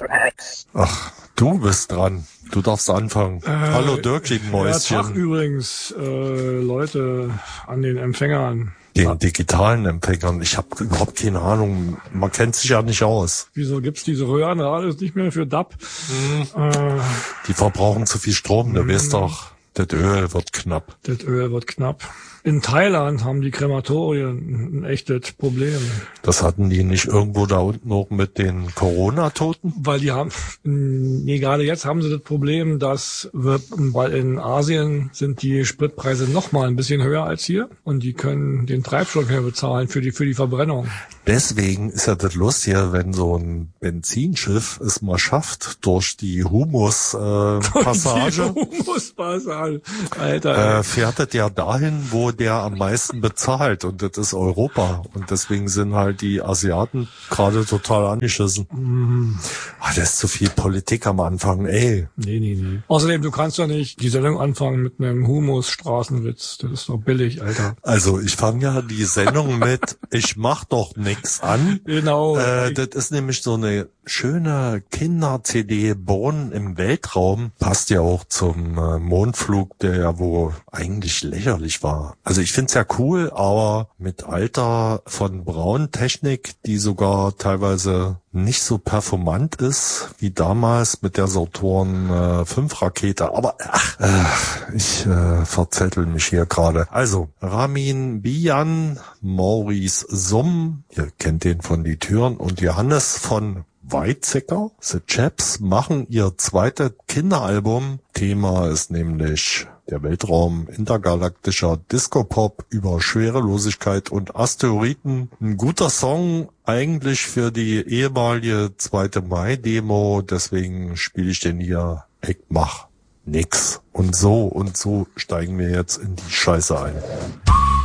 Ach, du bist dran. Du darfst anfangen. Hallo Dirkie Mäuschen. Ja, Tag übrigens, Leute an den Empfängern. Den digitalen Empfängern. Ich habe überhaupt keine Ahnung. Man kennt sich ja nicht aus. Wieso gibt's diese Röhrenradios nicht mehr für DAB? Die verbrauchen zu viel Strom. Du weißt doch, das Öl wird knapp. Das Öl wird knapp. In Thailand haben die Krematorien ein echtes Problem. Das hatten die nicht irgendwo da unten auch mit den Corona-Toten? Weil die haben, gerade jetzt haben sie das Problem, weil in Asien sind die Spritpreise noch mal ein bisschen höher als hier und die können den Treibstoff mehr bezahlen für die Verbrennung. Deswegen ist ja das Lustige, wenn so ein Benzinschiff es mal schafft, durch die Humus-Passage, Alter. fährt das ja dahin, wo der am meisten bezahlt, und das ist Europa. Und deswegen sind halt die Asiaten gerade total angeschissen. Das ist zu viel Politik am Anfang, ey. Nee. Außerdem, du kannst doch nicht die Sendung anfangen mit einem Humus-Straßenwitz. Das ist doch billig, Alter. Also ich fange ja die Sendung mit "Ich mach doch nix" an. Genau. Das ist nämlich so eine schöne Kinder-CD, Bohnen im Weltraum. Passt ja auch zum Mondflug, der ja wohl eigentlich lächerlich war. Also ich find's ja cool, aber mit Alter von Braun-Technik, die sogar teilweise nicht so performant ist wie damals mit der Saturn 5 Rakete. Aber ich verzettel mich hier gerade. Also Ramin Bian, Maurice Summ, ihr kennt den von Die Türen, und Johannes von Weizsäcker. The Chaps machen ihr zweites Kinderalbum. Thema ist nämlich der Weltraum, intergalaktischer Disco-Pop über Schwerelosigkeit und Asteroiden. Ein guter Song eigentlich für die ehemalige 2. Mai-Demo, deswegen spiele ich den hier. Ich mach nix. Und so steigen wir jetzt in die Scheiße ein.